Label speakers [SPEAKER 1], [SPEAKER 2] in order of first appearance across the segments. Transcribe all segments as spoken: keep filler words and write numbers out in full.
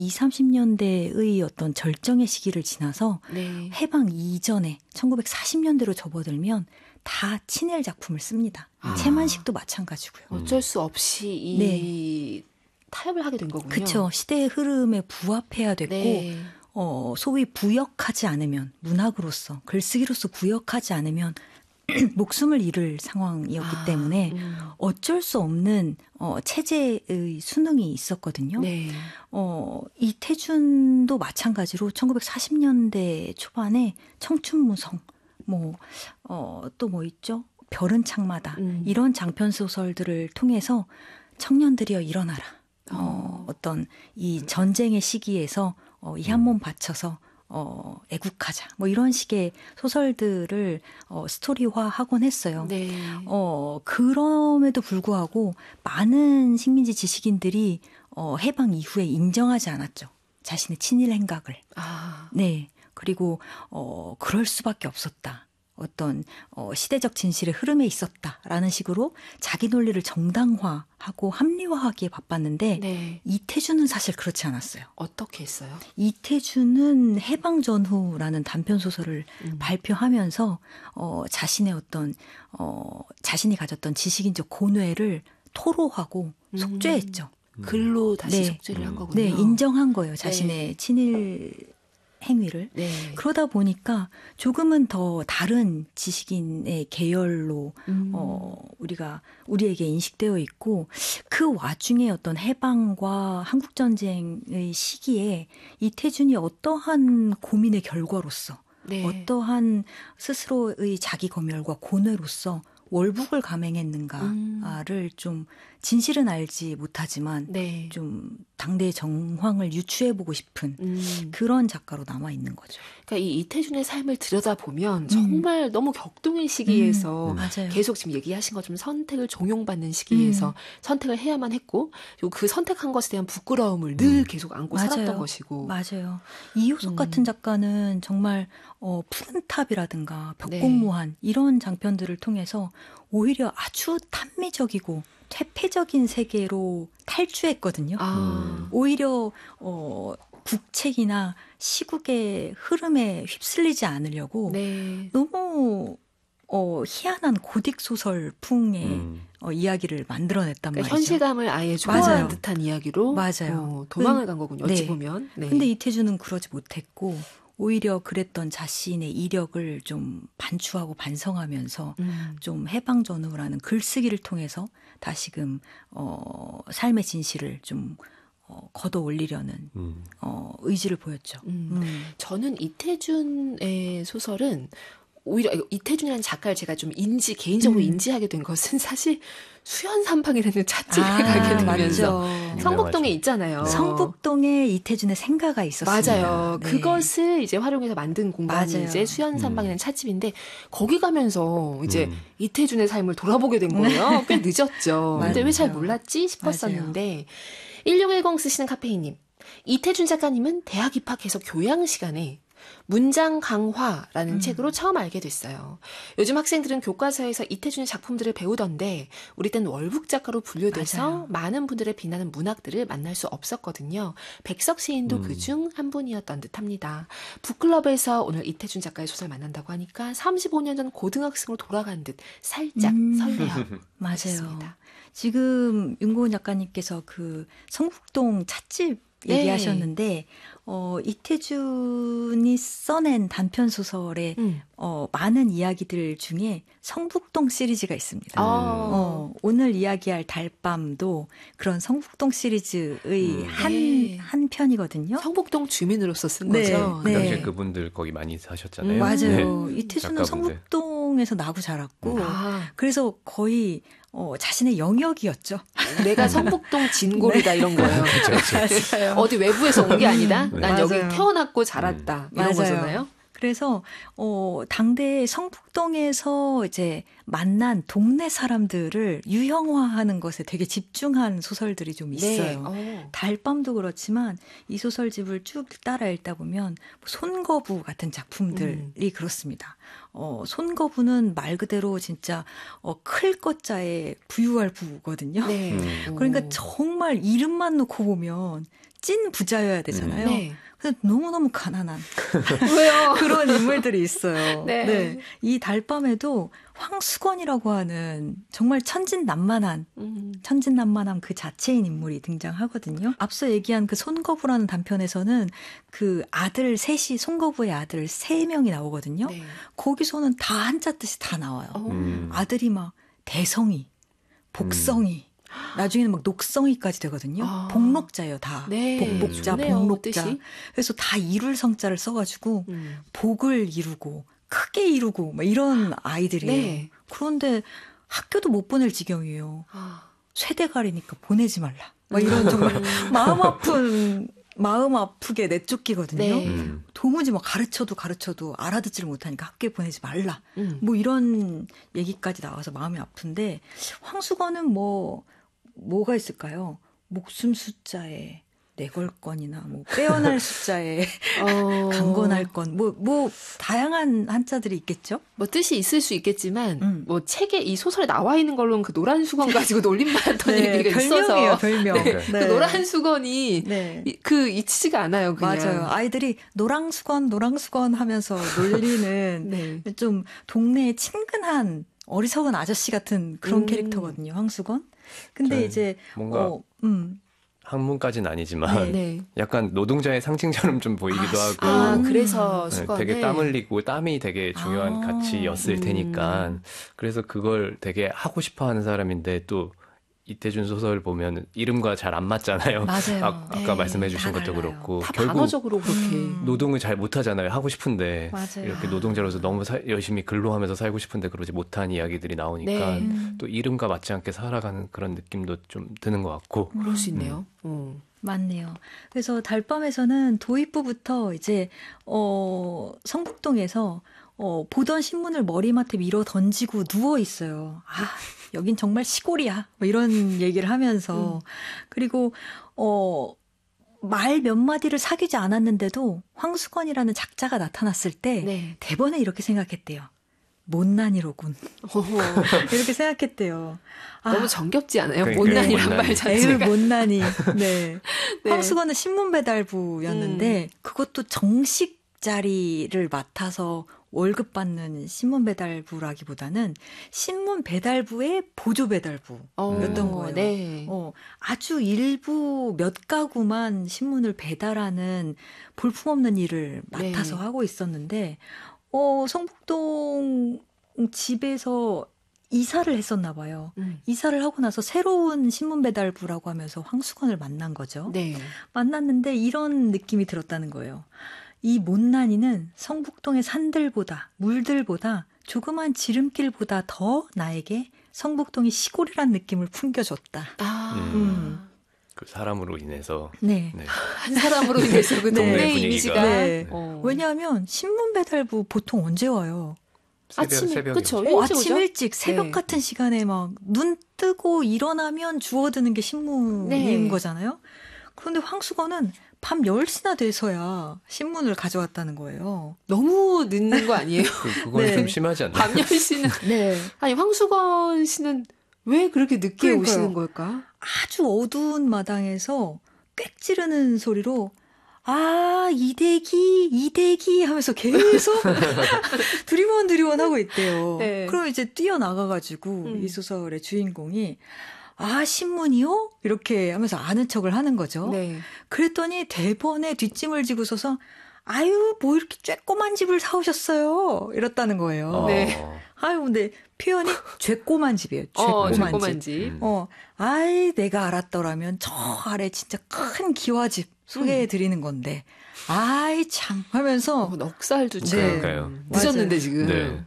[SPEAKER 1] 이삼십 년대의 어떤 절정의 시기를 지나서
[SPEAKER 2] 네.
[SPEAKER 1] 해방 이전에 천구백사십 년대로 접어들면 다 친일 작품을 씁니다.
[SPEAKER 2] 아.
[SPEAKER 1] 채만식도 마찬가지고요.
[SPEAKER 2] 어쩔 수 없이 이
[SPEAKER 1] 네.
[SPEAKER 2] 타협을 하게 된 거군요.
[SPEAKER 1] 그렇죠. 시대의 흐름에 부합해야 됐고
[SPEAKER 2] 네.
[SPEAKER 1] 어, 소위 부역하지 않으면 문학으로서 글쓰기로서 부역하지 않으면 목숨을 잃을 상황이었기
[SPEAKER 2] 아,
[SPEAKER 1] 때문에
[SPEAKER 2] 음.
[SPEAKER 1] 어쩔 수 없는 어, 체제의 수능이 있었거든요.
[SPEAKER 2] 네.
[SPEAKER 1] 어, 이태준도 마찬가지로 천구백사십 년대 초반에 청춘무성, 뭐, 어, 또 뭐 있죠? 별은 창마다
[SPEAKER 2] 음.
[SPEAKER 1] 이런 장편 소설들을 통해서 청년들이여 일어나라. 어, 어떤 이 전쟁의 시기에서 어, 이 한 몸 바쳐서 어, 애국하자. 뭐 이런 식의 소설들을 어, 스토리화하곤 했어요.
[SPEAKER 2] 네.
[SPEAKER 1] 어, 그럼에도 불구하고 많은 식민지 지식인들이 어, 해방 이후에 인정하지 않았죠. 자신의 친일 행각을.
[SPEAKER 2] 아.
[SPEAKER 1] 네. 그리고 어, 그럴 수밖에 없었다. 어떤 어, 시대적 진실의 흐름에 있었다라는 식으로 자기 논리를 정당화하고 합리화하기에 바빴는데
[SPEAKER 2] 네.
[SPEAKER 1] 이태준은 사실 그렇지 않았어요.
[SPEAKER 2] 어떻게 했어요?
[SPEAKER 1] 이태준은 해방 전후라는 단편 소설을
[SPEAKER 2] 음.
[SPEAKER 1] 발표하면서 어, 자신의 어떤 어, 자신이 가졌던 지식인적 고뇌를 토로하고
[SPEAKER 2] 음.
[SPEAKER 1] 속죄했죠.
[SPEAKER 2] 글로 다시
[SPEAKER 1] 네.
[SPEAKER 2] 속죄를 한 거군요.
[SPEAKER 1] 네, 인정한 거예요. 자신의
[SPEAKER 2] 네.
[SPEAKER 1] 친일 행위를.
[SPEAKER 2] 네.
[SPEAKER 1] 그러다 보니까 조금은 더 다른 지식인의 계열로
[SPEAKER 2] 음.
[SPEAKER 1] 어, 우리가 우리에게 인식되어 있고 그 와중에 어떤 해방과 한국전쟁의 시기에 이태준이 어떠한 고민의 결과로서
[SPEAKER 2] 네.
[SPEAKER 1] 어떠한 스스로의 자기 검열과 고뇌로서 월북을 감행했는가를
[SPEAKER 2] 음.
[SPEAKER 1] 좀 진실은 알지 못하지만
[SPEAKER 2] 네.
[SPEAKER 1] 좀 당대의 정황을 유추해보고 싶은
[SPEAKER 2] 음.
[SPEAKER 1] 그런 작가로 남아있는 거죠.
[SPEAKER 2] 그러니까 이 이태준의 삶을 들여다보면 정말
[SPEAKER 1] 음.
[SPEAKER 2] 너무 격동의 시기에서
[SPEAKER 1] 음, 맞아요.
[SPEAKER 2] 계속 지금 얘기하신 것처럼 선택을 종용받는 시기에서
[SPEAKER 1] 음.
[SPEAKER 2] 선택을 해야만 했고 그리고 그 선택한 것에 대한 부끄러움을 늘 계속 안고
[SPEAKER 1] 맞아요.
[SPEAKER 2] 살았던 것이고.
[SPEAKER 1] 맞아요. 이효석
[SPEAKER 2] 음.
[SPEAKER 1] 같은 작가는 정말 어, 푸른 탑이라든가
[SPEAKER 2] 네.
[SPEAKER 1] 벽공무한 이런 장편들을 통해서 오히려 아주 탄미적이고 퇴폐적인 세계로 탈주했거든요.
[SPEAKER 2] 아.
[SPEAKER 1] 오히려 어, 국책이나 시국의 흐름에 휩쓸리지 않으려고
[SPEAKER 2] 네.
[SPEAKER 1] 너무 어, 희한한 고딕 소설풍의
[SPEAKER 3] 음.
[SPEAKER 1] 어, 이야기를 만들어냈단
[SPEAKER 2] 그러니까
[SPEAKER 1] 말이죠.
[SPEAKER 2] 현실감을 아예
[SPEAKER 1] 맞아요.
[SPEAKER 2] 초월한 듯한 이야기로
[SPEAKER 1] 맞아요.
[SPEAKER 2] 어, 도망을 간 거군요. 어찌
[SPEAKER 1] 네.
[SPEAKER 2] 보면. 네.
[SPEAKER 1] 근데 이태준은 그러지 못했고 오히려 그랬던 자신의 이력을 좀 반추하고 반성하면서
[SPEAKER 2] 음.
[SPEAKER 1] 좀 해방 전후라는 글쓰기를 통해서 다시금 어, 삶의 진실을 좀 어, 걷어 올리려는
[SPEAKER 3] 음.
[SPEAKER 1] 어, 의지를 보였죠.
[SPEAKER 2] 음.
[SPEAKER 1] 음.
[SPEAKER 2] 저는 이태준의 소설은 오히려 이태준이라는 작가를 제가 좀 인지 개인적으로
[SPEAKER 1] 음.
[SPEAKER 2] 인지하게 된 것은 사실 수연삼방이라는 찻집에
[SPEAKER 1] 아,
[SPEAKER 2] 가게 되면서
[SPEAKER 1] 맞죠.
[SPEAKER 2] 성북동에 있잖아요.
[SPEAKER 1] 성북동에 이태준의 생가가 있었습니다.
[SPEAKER 2] 맞아요.
[SPEAKER 1] 네.
[SPEAKER 2] 그것을 이제 활용해서 만든 공간이
[SPEAKER 1] 맞아요.
[SPEAKER 2] 이제 수연삼방이라는
[SPEAKER 3] 음.
[SPEAKER 2] 찻집인데 거기 가면서 이제
[SPEAKER 3] 음.
[SPEAKER 2] 이태준의 삶을 돌아보게 된 거예요. 꽤 늦었죠. 근데 왜 잘
[SPEAKER 1] 맞아요.
[SPEAKER 2] 몰랐지 싶었었는데 일육일공 쓰시는 카페인님. 이태준 작가님은 대학 입학해서 교양 시간에 문장 강화라는
[SPEAKER 1] 음.
[SPEAKER 2] 책으로 처음 알게 됐어요. 요즘 학생들은 교과서에서 이태준의 작품들을 배우던데 우리 땐 월북 작가로 분류돼서
[SPEAKER 1] 맞아요.
[SPEAKER 2] 많은 분들을 비난하는 문학들을 만날 수 없었거든요. 백석 시인도
[SPEAKER 3] 음.
[SPEAKER 2] 그중 한 분이었던 듯합니다. 북클럽에서 오늘 이태준 작가의 소설 만난다고 하니까 삼십오 년 전 고등학생으로 돌아간 듯 살짝
[SPEAKER 1] 음.
[SPEAKER 2] 설레요.
[SPEAKER 1] 맞아요.
[SPEAKER 2] 하셨습니다.
[SPEAKER 1] 지금 윤고은 작가님께서 그 성북동 찻집
[SPEAKER 2] 네.
[SPEAKER 1] 얘기하셨는데 어, 이태준이 써낸 단편 소설에
[SPEAKER 2] 음.
[SPEAKER 1] 어, 많은 이야기들 중에 성북동 시리즈가 있습니다.
[SPEAKER 2] 아.
[SPEAKER 1] 어, 오늘 이야기할 달밤도 그런 성북동 시리즈의
[SPEAKER 3] 음.
[SPEAKER 1] 한,
[SPEAKER 2] 네.
[SPEAKER 1] 한 편이거든요.
[SPEAKER 2] 성북동 주민으로서 쓴
[SPEAKER 1] 네,
[SPEAKER 2] 거죠.
[SPEAKER 3] 그
[SPEAKER 1] 네.
[SPEAKER 3] 당시에 그분들 거기 많이 사셨잖아요.
[SPEAKER 2] 음,
[SPEAKER 1] 맞아요.
[SPEAKER 3] 네.
[SPEAKER 1] 이태준은
[SPEAKER 3] 작가분들.
[SPEAKER 1] 성북동에서 나고 자랐고
[SPEAKER 2] 아,
[SPEAKER 1] 그래서 거의 어, 자신의 영역이었죠.
[SPEAKER 2] 내가 성북동 진골이다 이런 거예요.
[SPEAKER 1] 맞아요.
[SPEAKER 2] 어디 외부에서 온 게 아니다.
[SPEAKER 3] 네.
[SPEAKER 2] 난 여기
[SPEAKER 1] 맞아요.
[SPEAKER 2] 태어났고 자랐다. 이런
[SPEAKER 1] 맞아요.
[SPEAKER 2] 거잖아요.
[SPEAKER 1] 그래서 어 당대 성북동에서 이제 만난 동네 사람들을 유형화하는 것에 되게 집중한 소설들이 좀 있어요.
[SPEAKER 2] 네. 어.
[SPEAKER 1] 달밤도 그렇지만 이 소설집을 쭉 따라 읽다 보면 손거부 같은 작품들이
[SPEAKER 2] 음.
[SPEAKER 1] 그렇습니다. 어, 손거부는 말 그대로 진짜 어, 클 것자의 부유할 부거든요.
[SPEAKER 2] 네.
[SPEAKER 3] 음.
[SPEAKER 2] 오.
[SPEAKER 1] 그러니까 정말 이름만 놓고 보면 찐 부자여야 되잖아요.
[SPEAKER 2] 네.
[SPEAKER 1] 근데 너무너무 가난한
[SPEAKER 2] 왜요?
[SPEAKER 1] 그런 인물들이 있어요.
[SPEAKER 2] 네.
[SPEAKER 1] 네. 이 달밤에도 황수건이라고 하는 정말 천진난만한
[SPEAKER 2] 음.
[SPEAKER 1] 천진난만함 그 자체인 인물이 등장하거든요. 앞서 얘기한 그 손거부라는 단편에서는 그 아들 셋이 손거부의 아들 세 명이 나오거든요.
[SPEAKER 2] 네.
[SPEAKER 1] 거기서는 다 한자 뜻이 다 나와요.
[SPEAKER 2] 어.
[SPEAKER 3] 음.
[SPEAKER 1] 아들이 막 대성이, 복성이, 나중에는 막 녹성이까지 되거든요.
[SPEAKER 2] 아.
[SPEAKER 1] 복록자예요, 다.
[SPEAKER 2] 네.
[SPEAKER 1] 복복자,
[SPEAKER 2] 좋네요,
[SPEAKER 1] 복록자.
[SPEAKER 2] 뜻이.
[SPEAKER 1] 그래서 다 이룰 성자를 써가지고
[SPEAKER 2] 음.
[SPEAKER 1] 복을 이루고 크게 이루고 막 이런 아이들이에요.
[SPEAKER 2] 네.
[SPEAKER 1] 그런데 학교도 못 보낼 지경이에요.
[SPEAKER 2] 아.
[SPEAKER 1] 쇠대가리니까 보내지 말라. 막 이런 정말 마음 아픈 마음 아프게 내쫓기거든요.
[SPEAKER 2] 네.
[SPEAKER 3] 음.
[SPEAKER 1] 도무지 뭐 가르쳐도 가르쳐도 알아듣지를 못하니까 학교에 보내지 말라.
[SPEAKER 2] 음.
[SPEAKER 1] 뭐 이런 얘기까지 나와서 마음이 아픈데 황수건은 뭐 뭐가 있을까요? 목숨 숫자에 내걸 건이나 뭐 빼어날 숫자에
[SPEAKER 2] 어.
[SPEAKER 1] 강건할 건 뭐 뭐 다양한 한자들이 있겠죠?
[SPEAKER 2] 뭐 뜻이 있을 수 있겠지만
[SPEAKER 1] 음.
[SPEAKER 2] 뭐 책에 이 소설에 나와 있는 걸로는 그 노란 수건 가지고 놀림만 했던
[SPEAKER 1] 네,
[SPEAKER 2] 얘기가
[SPEAKER 1] 별명이에요,
[SPEAKER 2] 있어서
[SPEAKER 1] 별명.
[SPEAKER 2] 네,
[SPEAKER 1] 네.
[SPEAKER 2] 그 노란 수건이
[SPEAKER 1] 네.
[SPEAKER 2] 이- 그 잊히지가 않아요. 그냥.
[SPEAKER 1] 맞아요. 아이들이 노랑수건, 노랑수건 하면서 놀리는
[SPEAKER 2] 네.
[SPEAKER 1] 좀 동네에 친근한 어리석은 아저씨 같은 그런
[SPEAKER 2] 음.
[SPEAKER 1] 캐릭터거든요, 황수건. 근데
[SPEAKER 3] 저는
[SPEAKER 1] 이제
[SPEAKER 3] 뭔가
[SPEAKER 1] 어, 음.
[SPEAKER 3] 학문까지는 아니지만
[SPEAKER 2] 네.
[SPEAKER 3] 약간 노동자의 상징처럼 좀 보이기도
[SPEAKER 1] 아,
[SPEAKER 3] 하고
[SPEAKER 2] 아,
[SPEAKER 1] 음.
[SPEAKER 2] 그래서
[SPEAKER 3] 네,
[SPEAKER 2] 수건을
[SPEAKER 3] 되게 땀 흘리고 땀이 되게 중요한
[SPEAKER 1] 아.
[SPEAKER 3] 가치였을
[SPEAKER 2] 음.
[SPEAKER 3] 테니까 그래서 그걸 되게 하고 싶어하는 사람인데 또 이태준 소설 보면 이름과 잘 안 맞잖아요.
[SPEAKER 1] 맞아요.
[SPEAKER 3] 아, 아까
[SPEAKER 1] 네,
[SPEAKER 3] 말씀해 주신
[SPEAKER 1] 다
[SPEAKER 3] 것도
[SPEAKER 1] 달라요.
[SPEAKER 3] 그렇고
[SPEAKER 2] 다
[SPEAKER 3] 결국
[SPEAKER 2] 반어적으로 그렇게
[SPEAKER 1] 음.
[SPEAKER 3] 노동을 잘 못하잖아요. 하고 싶은데
[SPEAKER 1] 맞아요.
[SPEAKER 3] 이렇게 노동자로서 너무 사- 열심히 근로하면서 살고 싶은데 그러지 못한 이야기들이 나오니까
[SPEAKER 2] 네.
[SPEAKER 1] 음.
[SPEAKER 3] 또 이름과 맞지 않게 살아가는 그런 느낌도 좀 드는 것 같고
[SPEAKER 2] 그럴 수 있네요. 음.
[SPEAKER 1] 맞네요. 그래서 달밤에서는 도입부부터 이제 어 성북동에서 어 보던 신문을 머리맡에 밀어 던지고 누워 있어요. 아, 여긴 정말 시골이야. 뭐 이런 얘기를 하면서
[SPEAKER 2] 음.
[SPEAKER 1] 그리고 어 말 몇 마디를 사귀지 않았는데도 황수건이라는 작자가 나타났을 때
[SPEAKER 2] 네.
[SPEAKER 1] 대번에 이렇게 생각했대요. 못난이로군.
[SPEAKER 2] 어허,
[SPEAKER 1] 이렇게 생각했대요. 아,
[SPEAKER 2] 너무 정겹지 않아요?
[SPEAKER 3] 그러니까요.
[SPEAKER 2] 못난이란
[SPEAKER 3] 못난이.
[SPEAKER 2] 말
[SPEAKER 1] 에휴,
[SPEAKER 2] 자체가.
[SPEAKER 1] 못난이. 네.
[SPEAKER 2] 네.
[SPEAKER 1] 황수건은 신문 배달부였는데 그것도 정식 자리를 맡아서 월급 받는 신문 배달부라기보다는 신문 배달부의 보조 배달부였던
[SPEAKER 2] 어,
[SPEAKER 1] 거예요.
[SPEAKER 2] 네.
[SPEAKER 1] 어, 아주 일부 몇 가구만 신문을 배달하는 볼품없는 일을 맡아서
[SPEAKER 2] 네.
[SPEAKER 1] 하고 있었는데 어, 성북동 집에서 이사를 했었나 봐요.
[SPEAKER 2] 음.
[SPEAKER 1] 이사를 하고 나서 새로운 신문 배달부라고 하면서 황수건을 만난 거죠.
[SPEAKER 2] 네.
[SPEAKER 1] 만났는데 이런 느낌이 들었다는 거예요. 이 못난이는 성북동의 산들보다 물들보다 조그만 지름길보다 더 나에게 성북동이 시골이란 느낌을 풍겨줬다.
[SPEAKER 2] 아.
[SPEAKER 1] 음.
[SPEAKER 3] 그 사람으로 인해서
[SPEAKER 1] 네.
[SPEAKER 3] 네.
[SPEAKER 2] 한 사람으로 인해서 그
[SPEAKER 1] 네.
[SPEAKER 2] 동네
[SPEAKER 3] 분위기가.
[SPEAKER 2] 이미지가.
[SPEAKER 1] 네.
[SPEAKER 2] 어.
[SPEAKER 1] 왜냐하면 신문 배달부 보통 언제 와요?
[SPEAKER 3] 새벽,
[SPEAKER 2] 아침에,
[SPEAKER 3] 새벽에
[SPEAKER 2] 그쵸.
[SPEAKER 3] 오죠.
[SPEAKER 1] 어,
[SPEAKER 2] 일찍
[SPEAKER 1] 아침
[SPEAKER 2] 오죠?
[SPEAKER 1] 일찍 새벽
[SPEAKER 2] 네.
[SPEAKER 1] 같은 시간에 막 눈 뜨고 일어나면 주워드는 게 신문인
[SPEAKER 2] 네.
[SPEAKER 1] 거잖아요. 그런데 황수건은 밤 열 시나 돼서야 신문을 가져왔다는 거예요.
[SPEAKER 2] 너무 늦는 거 아니에요?
[SPEAKER 3] 그, 그건
[SPEAKER 1] 네.
[SPEAKER 3] 좀 심하지 않나요?
[SPEAKER 2] 밤 열 시는.
[SPEAKER 1] 네.
[SPEAKER 2] 아니, 황수건 씨는 왜 그렇게 늦게
[SPEAKER 1] 그러니까요.
[SPEAKER 2] 오시는 걸까?
[SPEAKER 1] 아주 어두운 마당에서 꽥 지르는 소리로 아 이대기 이대기 하면서 계속 두리번 두리번 하고 있대요.
[SPEAKER 2] 네.
[SPEAKER 1] 그럼 이제 뛰어나가가지고
[SPEAKER 2] 음.
[SPEAKER 1] 이 소설의 주인공이 아 신문이요? 이렇게 하면서 아는 척을 하는 거죠.
[SPEAKER 2] 네.
[SPEAKER 1] 그랬더니 대번에 뒷짐을 지고 서서 아유 뭐 이렇게 쬐꼬만 집을 사오셨어요 이랬다는 거예요.
[SPEAKER 3] 어.
[SPEAKER 2] 네.
[SPEAKER 1] 아유 근데 표현이 쬐꼬만 집이에요.
[SPEAKER 2] 어,
[SPEAKER 1] 쬐꼬만 집.
[SPEAKER 2] 조그만 집.
[SPEAKER 3] 음.
[SPEAKER 1] 어, 아이, 내가 알았더라면 저 아래 진짜 큰 기와집 소개해 드리는 건데, 아이, 참, 하면서,
[SPEAKER 2] 어, 넉살도 참.
[SPEAKER 1] 네.
[SPEAKER 3] 그러니까요.
[SPEAKER 2] 늦었는데,
[SPEAKER 1] 맞아요.
[SPEAKER 2] 지금.
[SPEAKER 3] 네.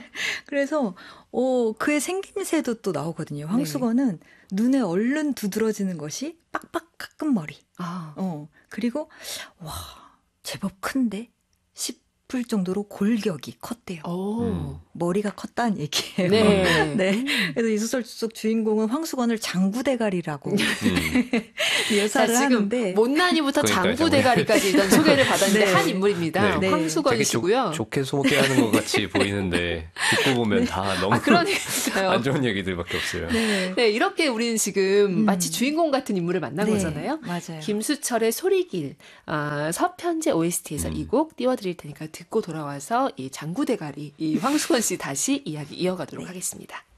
[SPEAKER 1] 그래서, 어, 그의 생김새도 또 나오거든요. 황수건은 눈에 얼른 두드러지는 것이 빡빡 깎은 머리.
[SPEAKER 2] 아.
[SPEAKER 1] 어, 그리고, 와, 제법 큰데? 십, 싶을 정도로 골격이 컸대요.
[SPEAKER 2] 오.
[SPEAKER 3] 음.
[SPEAKER 1] 머리가 컸다는 얘기예요.
[SPEAKER 2] 네.
[SPEAKER 1] 네. 그래서 이 소설 속 주인공은 황수건을 장구대가리라고
[SPEAKER 3] 음.
[SPEAKER 1] 묘사를
[SPEAKER 2] 자, 지금
[SPEAKER 1] 하는데
[SPEAKER 2] 못난이부터
[SPEAKER 3] 그러니까요,
[SPEAKER 2] 장구대가리까지 일단 소개를 받았는데
[SPEAKER 1] 네.
[SPEAKER 2] 한 인물입니다.
[SPEAKER 3] 네.
[SPEAKER 1] 네.
[SPEAKER 2] 황수건이시고요.
[SPEAKER 3] 되게 좋게 소개하는 것 같이 보이는데 듣고 보면 다 너무
[SPEAKER 2] 아, 그러니까요.
[SPEAKER 3] 안 좋은 얘기들밖에 없어요.
[SPEAKER 1] 네.
[SPEAKER 2] 네, 이렇게 우리는 지금
[SPEAKER 1] 음.
[SPEAKER 2] 마치 주인공 같은 인물을 만난
[SPEAKER 1] 네,
[SPEAKER 2] 거잖아요.
[SPEAKER 1] 맞아요.
[SPEAKER 2] 김수철의 소리길, 아, 서편제 오에스티에서
[SPEAKER 3] 음.
[SPEAKER 2] 이 곡 띄워드릴 테니까 듣고 돌아와서 이 장구대가리, 이 황수건 씨 다시 이야기 이어가도록
[SPEAKER 1] 네.
[SPEAKER 2] 하겠습니다.